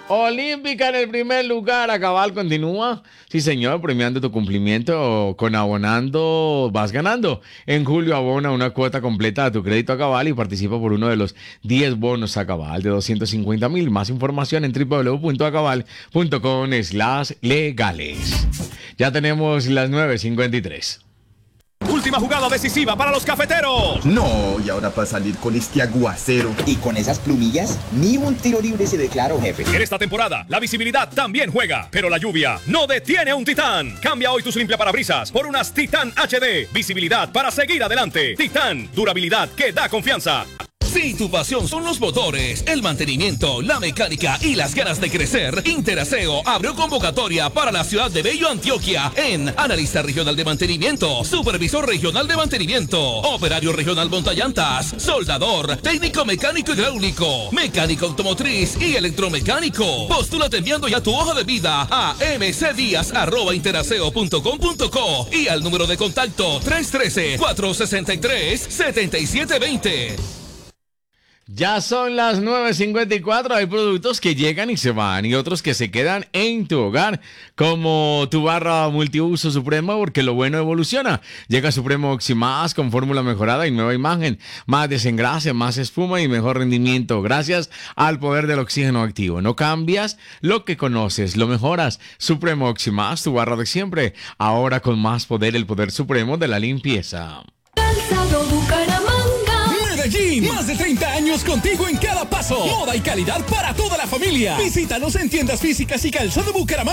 Olímpica en el primer lugar, Acabal continúa. Sí, señor, premiando tu cumplimiento con Abonando, vas ganando. En julio abona una cuota completa a tu crédito Acabal y participa por uno de los 10 bonos Acabal de 250,000. Más información en www.acabal.com/legales. Ya tenemos las 9:53. Última jugada decisiva para los cafeteros. No, y ahora para salir con este aguacero. Y con esas plumillas, ni un tiro libre se declaró, jefe. En esta temporada, la visibilidad también juega, pero la lluvia no detiene a un Titán. Cambia hoy tus limpiaparabrisas por unas Titán HD. Visibilidad para seguir adelante. Titán, durabilidad que da confianza. Si tu pasión son los motores, el mantenimiento, la mecánica y las ganas de crecer, Interaseo abrió convocatoria para la ciudad de Bello, Antioquia, en analista regional de mantenimiento, supervisor regional de mantenimiento, operario regional montallantas, soldador, técnico mecánico hidráulico, mecánico automotriz y electromecánico. Postúlate enviando ya tu hoja de vida a mcdias@interaseo.com.co y al número de contacto 313-463-7720. Ya son las 9:54. Hay productos que llegan y se van y otros que se quedan en tu hogar, como tu barra multiuso Supremo, porque lo bueno evoluciona. Llega Supremo Oximás con fórmula mejorada y nueva imagen, más desengrase, más espuma y mejor rendimiento gracias al poder del oxígeno activo. No cambias lo que conoces, lo mejoras. Supremo Oximás, tu barra de siempre, ahora con más poder, el poder supremo de la limpieza. Calzado Bucaramanga. Medellín, más de 30 años contigo en cada paso. Moda y calidad para toda la familia. Visítanos en tiendas físicas y Calzado Bucaramanga.